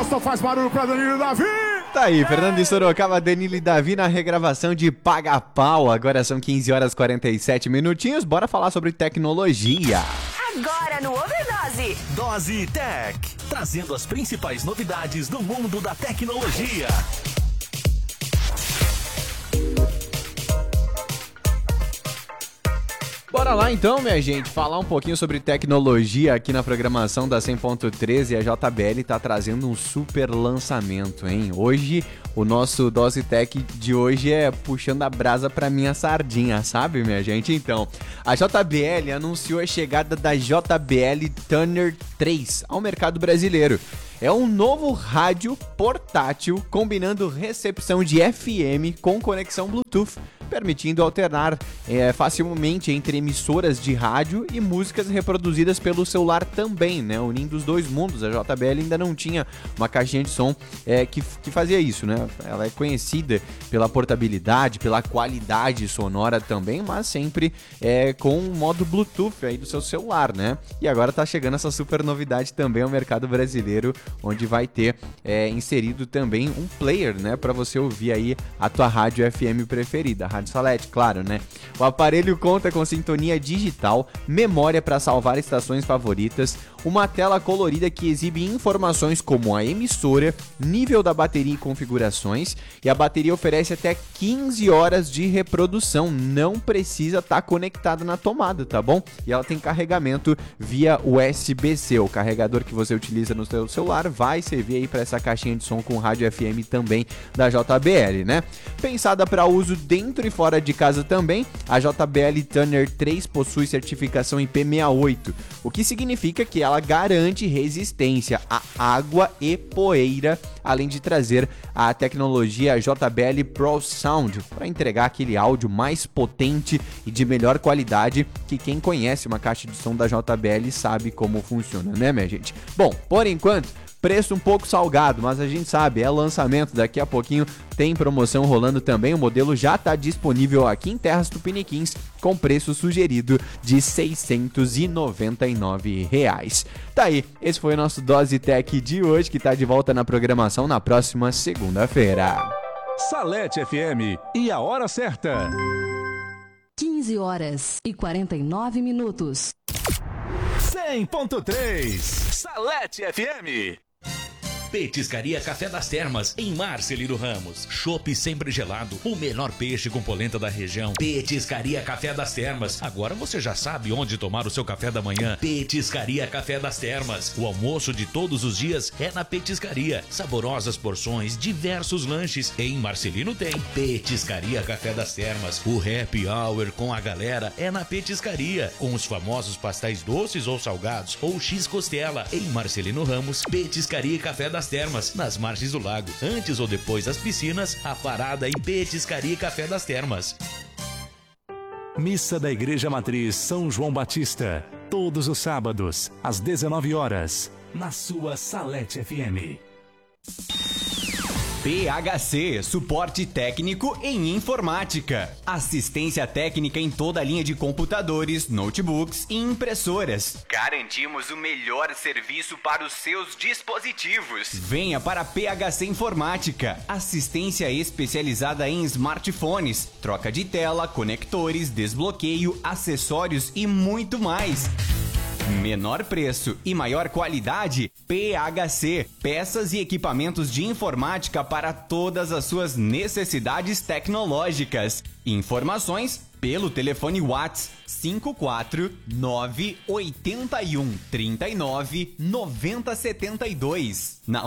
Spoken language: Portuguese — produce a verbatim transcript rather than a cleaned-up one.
Gosta, faz barulho pra Danilo e Davi. Tá aí, Fernando de Sorocaba, Danilo e Davi na regravação de Paga Pau. Agora são quinze horas e quarenta e sete minutinhos. Bora falar sobre tecnologia. Agora no Overdose. Dose Tech, trazendo as principais novidades do mundo da tecnologia. Bora lá então, minha gente, falar um pouquinho sobre tecnologia aqui na programação da cem ponto treze. A J B L tá trazendo um super lançamento, hein? Hoje, o nosso Dose Tech de hoje é puxando a brasa pra minha sardinha, sabe, minha gente? Então, a J B L anunciou a chegada da J B L Tuner três ao mercado brasileiro. É um novo rádio portátil combinando recepção de F M com conexão Bluetooth, permitindo alternar é, facilmente entre emissoras de rádio e músicas reproduzidas pelo celular também, né? Unindo os dois mundos. A J B L ainda não tinha uma caixinha de som é, que, que fazia isso, né? Ela é conhecida pela portabilidade, pela qualidade sonora também, mas sempre é, com um modo Bluetooth aí do seu celular, né? E agora tá chegando essa super novidade também ao mercado brasileiro, onde vai ter é, inserido também um player, né? Para você ouvir aí a tua rádio F M preferida. Rádio Salete, claro, né? O aparelho conta com sintonia digital, memória para salvar estações favoritas, uma tela colorida que exibe informações como a emissora, nível da bateria e configurações, e a bateria oferece até quinze horas de reprodução, não precisa estar tá conectada na tomada, tá bom? E ela tem carregamento via U S B C, o carregador que você utiliza no seu celular vai servir aí para essa caixinha de som com rádio F M também da J B L, né? Pensada para uso dentro e fora de casa também, a J B L Tuner três possui certificação I P sessenta e oito, o que significa que ela garante resistência à água e poeira, além de trazer a tecnologia J B L Pro Sound para entregar aquele áudio mais potente e de melhor qualidade que quem conhece uma caixa de som da J B L sabe como funciona, né, minha gente? Bom, por enquanto, preço um pouco salgado, mas a gente sabe, é lançamento, daqui a pouquinho tem promoção rolando também, o modelo já está disponível aqui em Terras Tupiniquins com preço sugerido de seiscentos e noventa e nove reais. Tá aí, esse foi o nosso Dose Tech de hoje, que tá de volta na programação na próxima segunda-feira. Salete F M e a hora certa. quinze horas e quarenta e nove minutos. cem ponto três Salete F M. Petiscaria Café das Termas, em Marcelino Ramos. Chopp sempre gelado, o melhor peixe com polenta da região. Petiscaria Café das Termas. Agora você já sabe onde tomar o seu café da manhã. Petiscaria Café das Termas. O almoço de todos os dias é na Petiscaria. Saborosas porções, diversos lanches. Em Marcelino tem Petiscaria Café das Termas. O happy hour com a galera é na Petiscaria, com os famosos pastéis doces ou salgados, ou X-costela. Em Marcelino Ramos, Petiscaria Café das das Termas, nas margens do lago. Antes ou depois das piscinas, a parada em Petiscaria Café das Termas. Missa da Igreja Matriz São João Batista, todos os sábados, às dezenove horas, na sua Salete F M. P H C, suporte técnico em informática. Assistência técnica em toda a linha de computadores, notebooks e impressoras. Garantimos o melhor serviço para os seus dispositivos. Venha para P H C Informática. Assistência especializada em smartphones, troca de tela, conectores, desbloqueio, acessórios e muito mais. Menor preço e maior qualidade, P H C, peças e equipamentos de informática para todas as suas necessidades tecnológicas. Informações pelo telefone WhatsApp cinco quatro nove oito um três nove nove zero sete dois. Na